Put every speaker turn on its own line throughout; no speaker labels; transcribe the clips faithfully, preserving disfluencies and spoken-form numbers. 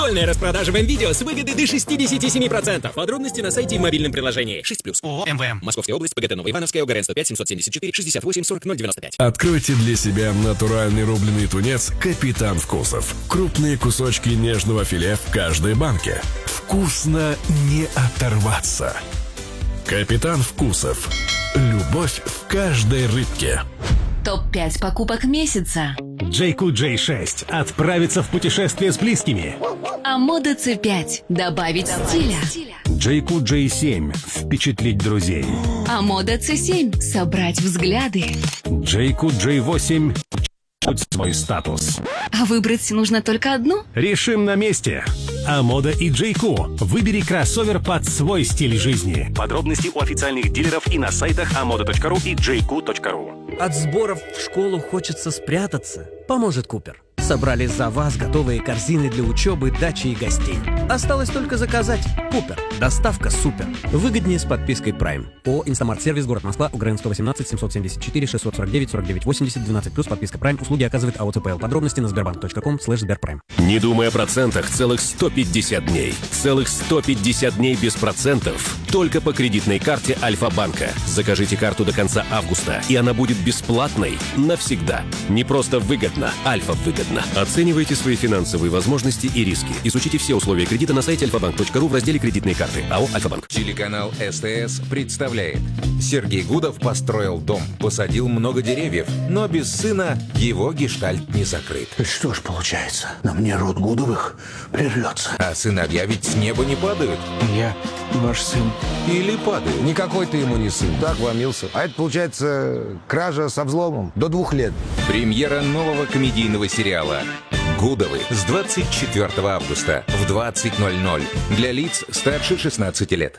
Школьная распродажа в МВидео с выгодой до шестьдесят семь процентов. Подробности на сайте и в мобильном приложении. шесть плюс.
ООО МВМ.
Московская область, ПГТ Новоивановская, ОГРН сто пять семьсот семьдесят четыре шестьдесят восемь сорок ноль девяносто пять.
Откройте для себя натуральный рубленый тунец «Капитан Вкусов». Крупные кусочки нежного филе в каждой банке. Вкусно не оторваться. «Капитан Вкусов». Любовь в каждой рыбке.
топ пять покупок месяца.
Джейку Джей шесть. Отправиться в путешествие с близкими.
А мода Си пять. Добавить стиля.
Джейку Джей семь. Впечатлить друзей.
А мода Си семь. Собрать взгляды.
Джейку Джей восемь. Свой статус.
А выбрать нужно только одну?
Решим на месте. Амода и Джейку. Выбери кроссовер под свой стиль жизни. Подробности у официальных дилеров и на сайтах амода точка ру и джейку точка ру.
От сборов в школу хочется спрятаться. Поможет Купер. Собрали за вас готовые корзины для учебы, дачи и гостей. Осталось только заказать. Купер. Доставка супер. Выгоднее с подпиской Prime. ООО «Инстамарт Сервис», город Москва, УГРН сто восемнадцать семьсот семьдесят четыре шестьсот сорок девять сорок девять восемьдесят двенадцать плюс подписка Prime. Услуги оказывает АО ЦПЛ. Подробности на сбербанк точка ком слэш сберпрайм.
Не думай о процентах целых сто пятьдесят дней. Целых сто пятьдесят дней без процентов. Только по кредитной карте Альфа-банка. Закажите карту до конца августа, и она будет бесплатной навсегда. Не просто выгодно, Альфа выгодно. Оценивайте свои финансовые возможности и риски. Изучите все условия кредита на сайте альфа банк точка ру в разделе «Кредитные карты». АО «Альфа-банк».
Телеканал СТС представляет. Сергей Гудов построил дом, посадил много деревьев, но без сына его гештальт не закрыт.
Что ж получается, на мне род Гудовых прервется.
А сыновья ведь с неба не падают.
Я ваш сын.
Или падают.
Никакой ты ему не сын, так вломился. А это, получается, кража со взломом до двух лет.
Премьера нового комедийного сериала «Гудовы» с двадцать четвёртого августа в двадцать ноль ноль для лиц старше шестнадцати лет.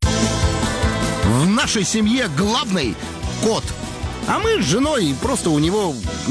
В нашей семье главный кот. А мы с женой просто у него